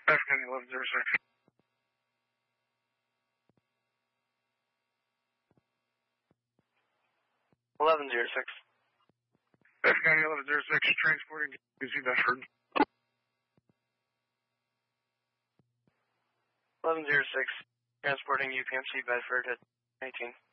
County 1106. 1106. County 1106, transporting UC Bedford. 1106, transporting UPMC Bedford at 19.